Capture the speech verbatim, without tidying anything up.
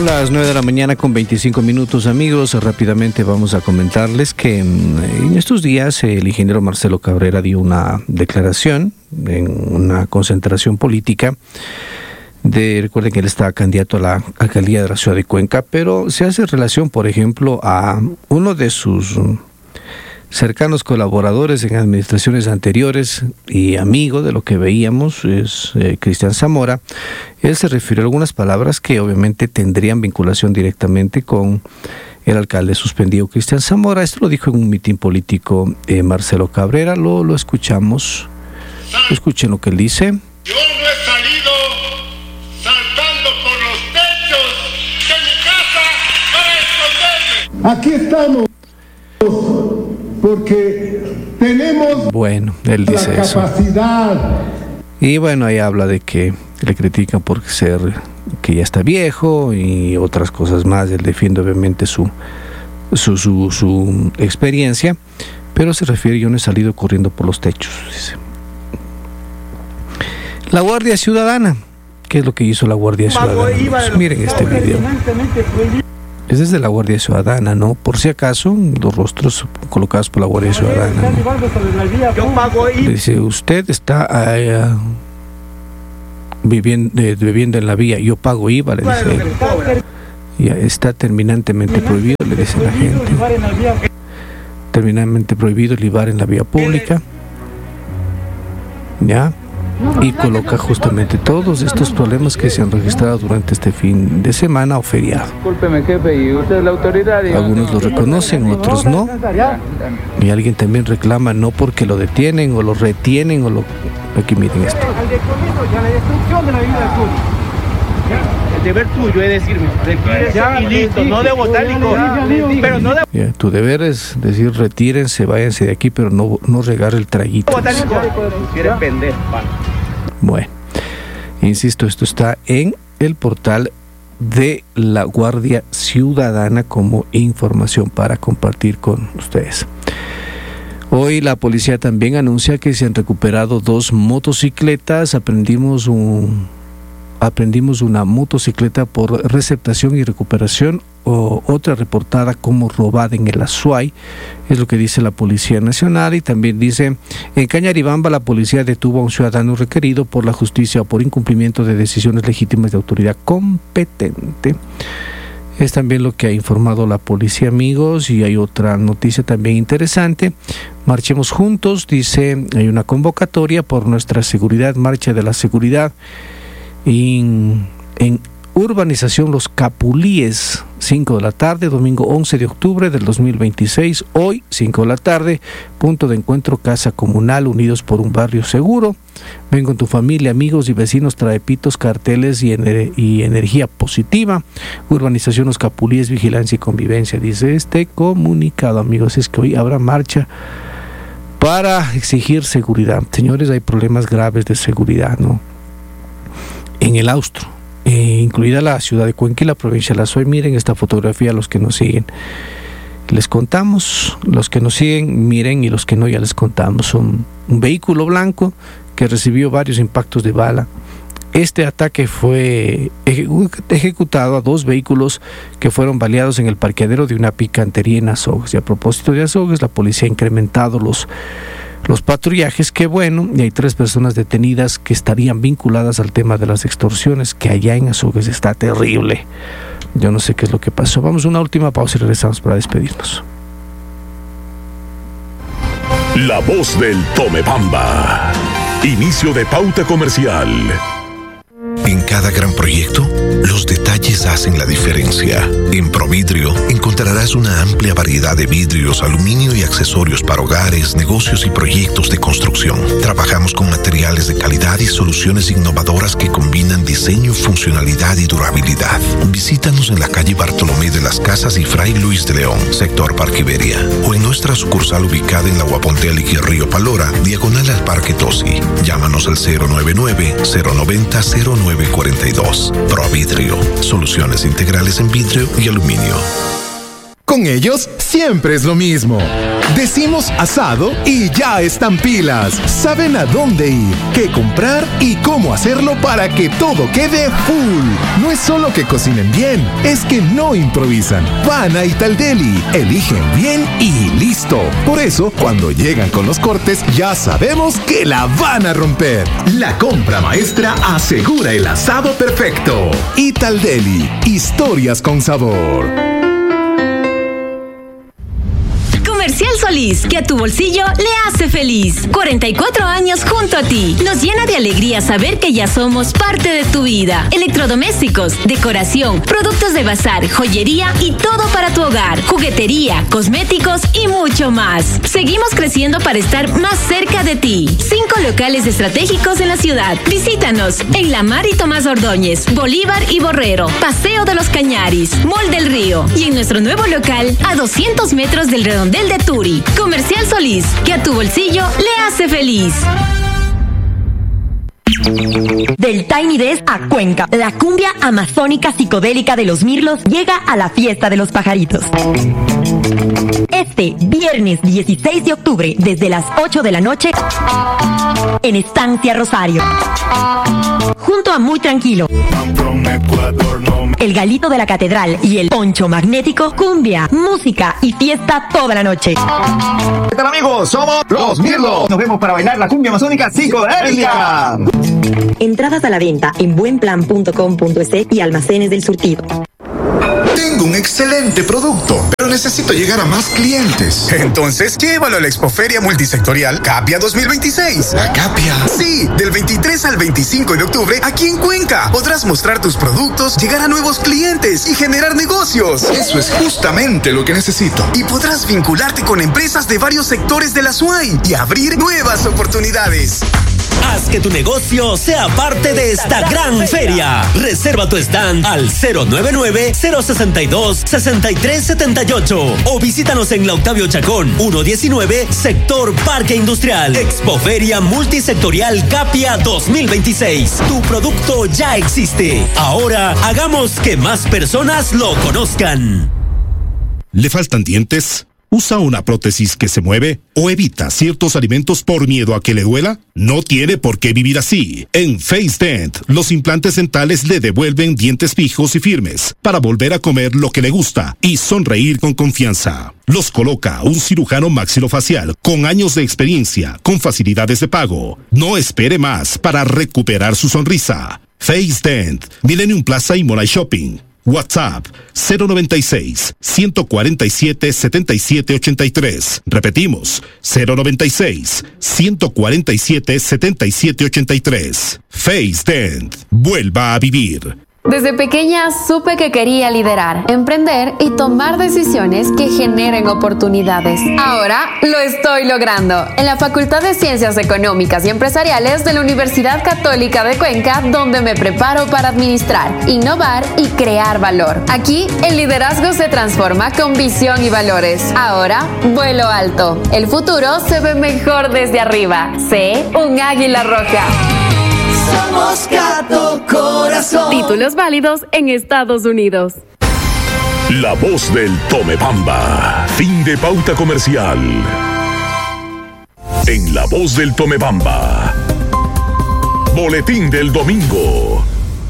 Son las nueve de la mañana con veinticinco minutos, amigos. Rápidamente vamos a comentarles que en estos días el ingeniero Marcelo Cabrera dio una declaración en una concentración política. De, recuerden que él está candidato a la alcaldía de la ciudad de Cuenca, pero se hace relación, por ejemplo, a uno de sus cercanos colaboradores en administraciones anteriores y amigo de lo que veíamos, es eh, Cristian Zamora. Él se refirió a algunas palabras que obviamente tendrían vinculación directamente con el alcalde suspendido Cristian Zamora. Esto lo dijo en un mitin político eh, Marcelo Cabrera. Lo, lo escuchamos. Escuchen lo que él dice. Yo no he salido saltando por los techos de mi casa para esconderme. Aquí estamos porque tenemos bueno, él dice la capacidad. Eso. Y bueno, ahí habla de que le critican por ser que ya está viejo y otras cosas más. Él defiende obviamente su su, su, su experiencia, pero se refiere: yo no he salido corriendo por los techos, dice. La Guardia Ciudadana. ¿Qué es lo que hizo la Guardia Ciudadana? Pues miren este video. Es desde la Guardia Ciudadana, ¿no? Por si acaso, los rostros colocados por la Guardia Ciudadana, ¿no? Dice: usted está uh, viviendo, eh, viviendo en la vía, yo pago I V A, le dice él. Ya está terminantemente prohibido, le dice la gente. Terminantemente prohibido libar en la vía pública. ¿Ya? Y coloca justamente todos estos problemas que se han registrado durante este fin de semana o feriado. Discúlpeme, jefe, ¿y usted es la autoridad? Algunos lo reconocen, otros no. Y alguien también reclama no porque lo detienen o lo retienen o lo... Aquí miren esto. El deber tuyo es decirme, retírese y listo, no de botánico, pero no de... Yeah, tu deber es decir: retírense, váyanse de aquí, pero no, no regar el traguito. Botánico, quieres vender, vale. Bueno, insisto, esto está en el portal de la Guardia Ciudadana como información para compartir con ustedes. Hoy la policía también anuncia que se han recuperado dos motocicletas. Aprendimos un... Aprendimos una motocicleta por receptación y recuperación, o otra reportada como robada en el Azuay, es lo que dice la Policía Nacional. Y también dice: en Cañaribamba la policía detuvo a un ciudadano requerido por la justicia por incumplimiento de decisiones legítimas de autoridad competente. Es también lo que ha informado la policía, amigos. Y hay otra noticia también interesante: marchemos juntos, dice, hay una convocatoria por nuestra seguridad, marcha de la seguridad. En, en urbanización Los Capulíes, cinco de la tarde, domingo once de octubre del dos mil veintiséis. Hoy, cinco de la tarde, punto de encuentro Casa Comunal, unidos por un barrio seguro. Ven con tu familia, amigos y vecinos, trae pitos, carteles y, ener- y energía positiva. Urbanización Los Capulíes, vigilancia y convivencia, dice este comunicado, amigos. Es que hoy habrá marcha para exigir seguridad. Señores, hay problemas graves de seguridad, ¿no? En el Austro, eh, incluida la ciudad de Cuenca y la provincia de la Azuay. Miren esta fotografía, los que nos siguen. Les contamos, los que nos siguen, miren, y los que no, ya les contamos. Son un vehículo blanco que recibió varios impactos de bala. Este ataque fue ejecutado a dos vehículos que fueron baleados en el parqueadero de una picantería en Azogues. Y a propósito de Azogues, la policía ha incrementado los Los patrullajes, qué bueno, y hay tres personas detenidas que estarían vinculadas al tema de las extorsiones, que allá en Azogues está terrible. Yo no sé qué es lo que pasó. Vamos a una última pausa y regresamos para despedirnos. La voz del Tomebamba. Inicio de pauta comercial. En cada gran proyecto, los detalles hacen la diferencia. En Providrio encontrarás una amplia variedad de vidrios, aluminio y accesorios para hogares, negocios y proyectos de construcción. Trabajamos con materiales de calidad y soluciones innovadoras que combinan diseño, funcionalidad y durabilidad. Visítanos en la calle Bartolomé de las Casas y Fray Luis de León, sector Parque Iberia, o en nuestra sucursal ubicada en la Guapontelic y Río Palora, diagonal al Parque Tosi. Llámanos al cero nueve nueve, cero nueve cero, cero nueve cuatro dos. Providrio, soluciones integrales en vidrio y aluminio. Con ellos siempre es lo mismo. Decimos asado y ya están pilas. Saben a dónde ir, qué comprar y cómo hacerlo para que todo quede full. No es solo que cocinen bien, es que no improvisan. Van a Italdeli, eligen bien y listo. Por eso, cuando llegan con los cortes, ya sabemos que la van a romper. La compra maestra asegura el asado perfecto. Italdeli, historias con sabor. Comercial Solís, que a tu bolsillo le hace feliz. cuarenta y cuatro años junto a ti. Nos llena de alegría saber que ya somos parte de tu vida. Electrodomésticos, decoración, productos de bazar, joyería y todo para tu hogar. Juguetería, cosméticos y mucho más. Seguimos creciendo para estar más cerca de ti. Cinco locales estratégicos en la ciudad. Visítanos en La Mar y Tomás Ordóñez, Bolívar y Borrero, Paseo de los Cañaris, Mall del Río y en nuestro nuevo local a doscientos metros del Redondel de Turi. Comercial Solís, que a tu bolsillo le hace feliz. Del Tiny Desk a Cuenca, la cumbia amazónica psicodélica de los Mirlos llega a la fiesta de los pajaritos. Este viernes dieciséis de octubre, desde las ocho de la noche, en Estancia Rosario. Junto a Muy Tranquilo, el Galito de la Catedral y el Poncho Magnético, cumbia, música y fiesta toda la noche. ¿Qué tal, amigos? Somos Los Mirlos. Nos vemos para bailar la cumbia amazónica psicodélica. Entradas a la venta en buenplan punto com punto es y Almacenes del Surtido. Tengo un excelente producto, pero necesito llegar a más clientes. Entonces, llévalo a la Expoferia Multisectorial Capia dos mil veintiséis. ¿La Capia? Sí, del veintitrés al veinticinco de octubre, aquí en Cuenca. Podrás mostrar tus productos, llegar a nuevos clientes y generar negocios. Eso es justamente lo que necesito. Y podrás vincularte con empresas de varios sectores de la S U A Y y abrir nuevas oportunidades. Haz que tu negocio sea parte de esta gran feria. Reserva tu stand al cero nueve nueve, cero seis dos, seis tres siete ocho o visítanos en la Octavio Chacón ciento diecinueve, sector Parque Industrial. Expoferia Multisectorial Capia dos mil veintiséis. Tu producto ya existe. Ahora hagamos que más personas lo conozcan. ¿Le faltan dientes? ¿Usa una prótesis que se mueve o evita ciertos alimentos por miedo a que le duela? No tiene por qué vivir así. En FaceDent, los implantes dentales le devuelven dientes fijos y firmes para volver a comer lo que le gusta y sonreír con confianza. Los coloca un cirujano maxilofacial con años de experiencia, con facilidades de pago. No espere más para recuperar su sonrisa. FaceDent, Millennium Plaza y Moray Shopping. WhatsApp cero noventa y seis, ciento cuarenta y siete, setenta y siete ochenta y tres. Repetimos, cero noventa y seis, ciento cuarenta y siete, setenta y siete ochenta y tres. FaceDent, vuelva a vivir. Desde pequeña supe que quería liderar, emprender y tomar decisiones que generen oportunidades. Ahora lo estoy logrando en la Facultad de Ciencias Económicas y Empresariales de la Universidad Católica de Cuenca, donde me preparo para administrar, innovar y crear valor. Aquí el liderazgo se transforma con visión y valores. Ahora vuelo alto. El futuro se ve mejor desde arriba. Sé un águila roja. Somos Gato Corazón. Títulos válidos en Estados Unidos. La voz del Tomebamba. Fin de pauta comercial. En La voz del Tomebamba. Boletín del domingo.